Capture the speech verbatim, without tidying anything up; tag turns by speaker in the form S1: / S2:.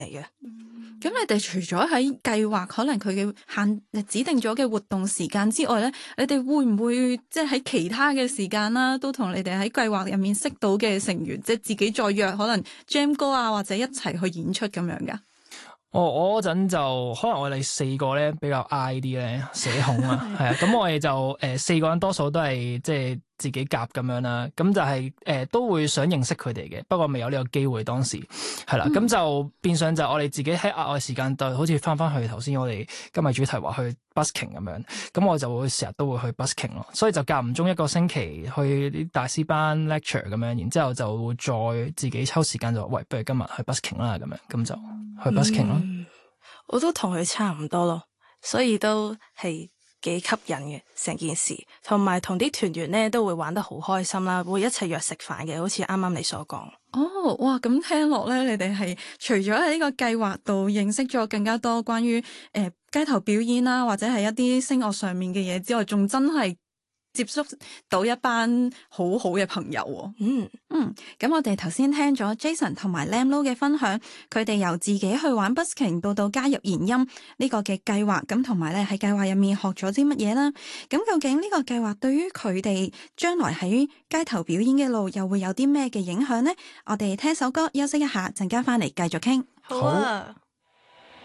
S1: 嘅。
S2: 咁你哋除咗喺計劃可能佢嘅限指定咗嘅活動時間之外咧，你哋會唔會即係喺其他嘅時間啦，都同你哋喺計劃入面識到嘅成員，即係自己再約可能 jam 歌啊，或者一齊去演出咁樣噶？
S3: 哦，我嗰陣就可能我哋四個咧比較 I 啲咧，社恐啊，係啊，咁我哋就誒、呃、四個人多數都係即係自己夾咁樣啦，咁就係、是、誒、呃、都會想認識佢哋嘅，不過未有呢個機會當時係啦，咁、嗯、就變相就我哋自己喺額外時間就好似翻翻去頭先我哋今日主題話去 busking 咁樣，咁我就會成日都會去 busking 咯，所以就間唔中一個星期去啲大師班 lecture 咁樣，然之後就會再自己抽時間就喂，不如今日去 busking 啦咁樣，咁就去 busking 咯。
S1: 嗯，我都同佢差唔多咯，所以都係幾吸引嘅成件事，同埋同啲團員咧都會玩得好開心啦，會一齊約食飯嘅，好似啱啱你所講。
S2: 哦，哇！咁聽落咧，你哋係除咗喺呢個計劃度認識咗更加多關於誒、呃、街頭表演啦，或者係一啲聲樂上面嘅嘢之外，仲真係接觸到一班好好嘅朋友喎。
S1: 嗯
S2: 嗯，咁我哋頭先聽咗 Jason 同埋 Lam Lo 嘅分享，佢哋由自己去玩 busking 到到加入研音呢個嘅計劃，咁同埋咧喺計劃入面學咗啲乜嘢啦。咁究竟呢個計劃對於佢哋將來喺街頭表演嘅路又會有啲咩嘅影響呢？我哋聽首歌休息一下，陣間翻嚟繼續傾。
S1: 好啊。